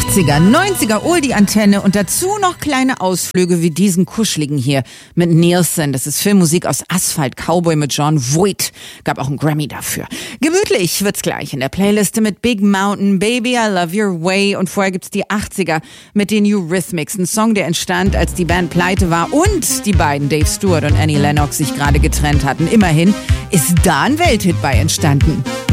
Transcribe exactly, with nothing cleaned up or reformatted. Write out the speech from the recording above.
achtziger, neunziger Oldie-Antenne und dazu noch kleine Ausflüge wie diesen kuscheligen hier mit Nielsen. Das ist Filmmusik aus Asphalt Cowboy mit John Voight. Gab auch einen Grammy dafür. Gemütlich wird's gleich in der Playliste mit Big Mountain, Baby I Love Your Way und vorher gibt's die achtziger mit den Eurythmics. Ein Song, der entstand, als die Band pleite war und die beiden Dave Stewart und Annie Lennox sich gerade getrennt hatten. Immerhin ist da ein Welthit bei entstanden.